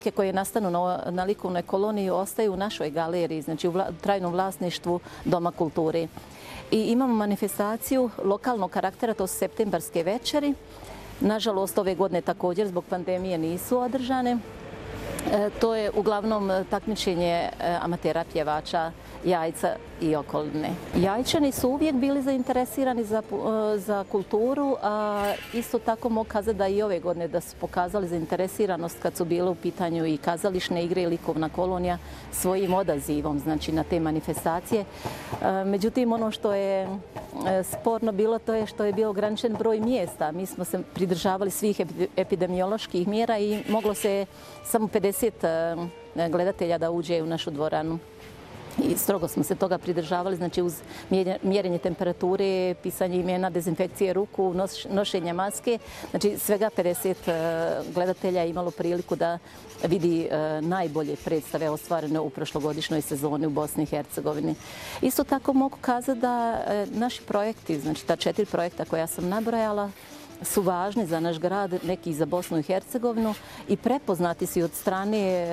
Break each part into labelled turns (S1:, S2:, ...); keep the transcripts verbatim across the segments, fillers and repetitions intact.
S1: koje nastanu na, na likovnoj koloniji ostaju u našoj galeriji, znači u vla, trajnom vlasništvu Doma kulture. I imamo manifestaciju lokalnog karaktera, to su septembarske večeri. Nažalost, ove godine također zbog pandemije nisu održane. E, to je uglavnom takmičenje amatera pjevača Jajca i okoline. Jajčani su uvijek bili zainteresirani za, za kulturu, a isto tako mogu kazati da i ove godine da su pokazali zainteresiranost kad su bile u pitanju i kazališne igre i likovna kolonija svojim odazivom, znači na te manifestacije. Međutim, ono što je sporno bilo to je što je bio ograničen broj mjesta. Mi smo se pridržavali svih epidemioloških mjera i moglo se samo pedeset gledatelja da uđe u našu dvoranu. I strogo smo se toga pridržavali, znači uz mjerenje temperature, pisanje imena, dezinfekcije ruku, nošenje maske. Znači svega pedeset gledatelja je imalo priliku da vidi najbolje predstave ostvarene u prošlogodišnjoj sezoni u Bosni i Hercegovini. Isto tako mogu kazati da naši projekti, znači ta četiri projekta koja sam nabrojala, su važni za naš grad, neki za Bosnu i Hercegovinu i prepoznati su od strane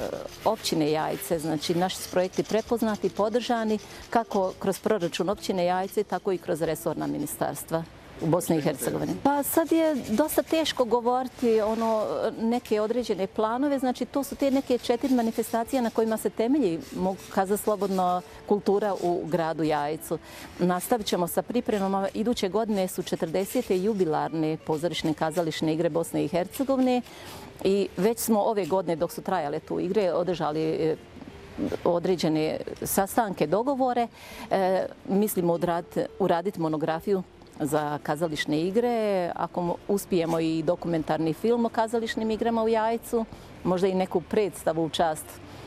S1: općine Jajce. Znači, naši su projekti prepoznati, podržani kako kroz proračun općine Jajce, tako i kroz resorna ministarstva u Bosni i Hercegovini. Pa sad je dosta teško govoriti ono neke određene planove, znači to su te neke četiri manifestacije na kojima se temelji, mogu kazati slobodno, kultura u gradu Jajcu. Nastavit ćemo sa pripremama. Iduće godine su četrdesete jubilarne pozorišne kazališne igre Bosne i Hercegovine i već smo ove godine dok su trajale tu igre održali određene sastanke, dogovore. E, mislimo uraditi, uraditi monografiju za kazališne igre, ako uspijemo i dokumentarni film o kazališnim igrama u Jajcu, možda i neku predstavu u čast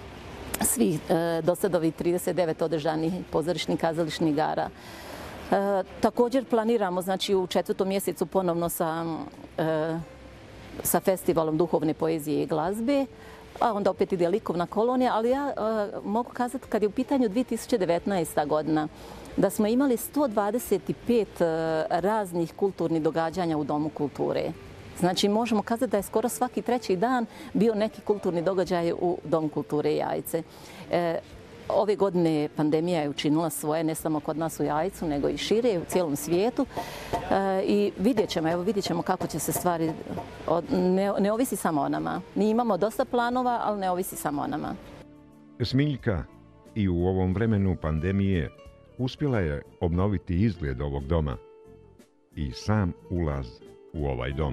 S1: svih e, do sad ovih trideset devet održanih pozorišnih kazališnih igara. E, također planiramo znači, u četvrtom mjesecu ponovno sa, e, sa festivalom duhovne poezije i glazbe, a onda opet ide likovna kolonija, ali ja e, mogu kazati kad je u pitanju dvije tisuće devetnaesta godina, da smo imali sto dvadeset pet raznih kulturnih događanja u Domu kulture. Znači, možemo kazati da je skoro svaki treći dan bio neki kulturni događaj u Domu kulture Jajce. E, ove godine pandemija je učinila svoje, ne samo kod nas u Jajcu, nego i šire u cijelom svijetu. E, I vidjet ćemo, evo vidjet ćemo kako će se stvari, od, ne, ne ovisi samo o nama. Mi imamo dosta planova, ali ne ovisi samo o nama.
S2: Smiljka i u ovom vremenu pandemije uspjela je obnoviti izgled ovog doma i sam ulaz u ovaj dom.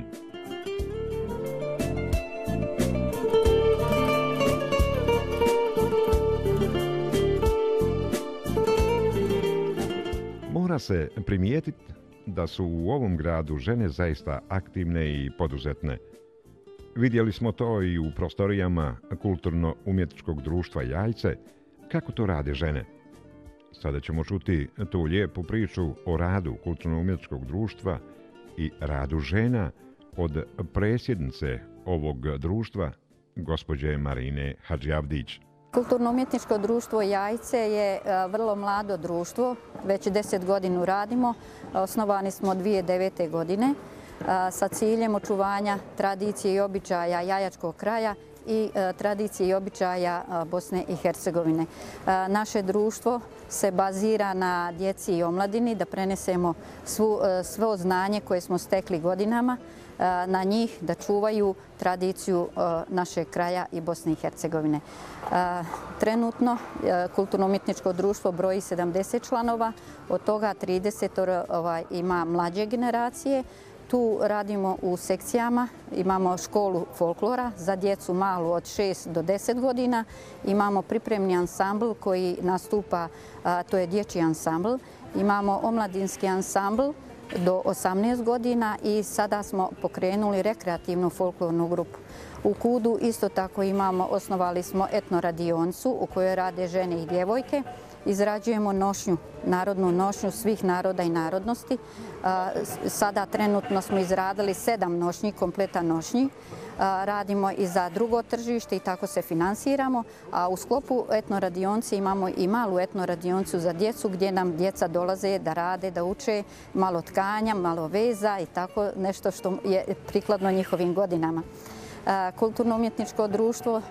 S2: Mora se primijetiti da su u ovom gradu žene zaista aktivne i poduzetne. Vidjeli smo to i u prostorijama Kulturno-umjetničkog društva Jajce, kako to rade žene. Sada ćemo čuti tu lijepu priču o radu Kulturno-umjetničkog društva i radu žena od predsjednice ovog društva, gospođe Marine Hadžiavdić.
S3: Kulturno-umjetničko društvo Jajce je vrlo mlado društvo, već deset godina radimo. Osnovani smo dvije tisuće devete. godine sa ciljem očuvanja tradicije i običaja jajačkog kraja i tradicije i običaja Bosne i Hercegovine. Naše društvo se bazira na djeci i omladini, da prenesemo svu, svo znanje koje smo stekli godinama na njih, da čuvaju tradiciju našeg kraja i Bosne i Hercegovine. Trenutno Kulturno-umjetničko društvo broji sedamdeset članova, od toga trideset ima mlađe generacije. Tu radimo u sekcijama, imamo školu folklora za djecu malu od šest do deset godina, imamo pripremni ansambl koji nastupa, to je dječji ansambl, imamo omladinski ansambl do osamnaest godina i sada smo pokrenuli rekreativnu folklornu grupu. U Kudu isto tako imamo, osnovali smo etnoradionicu u kojoj rade žene i djevojke. Izrađujemo nošnju, narodnu nošnju svih naroda i narodnosti. Sada trenutno smo izradili sedam nošnji, kompletan nošnji. Radimo i za drugo tržište i tako se finansiramo. A u sklopu etnoradionice imamo i malu etnoradionicu za djecu gdje nam djeca dolaze da rade, da uče malo tkanja, malo veza i tako nešto što je prikladno njihovim godinama. Kulturno-umjetničko društvo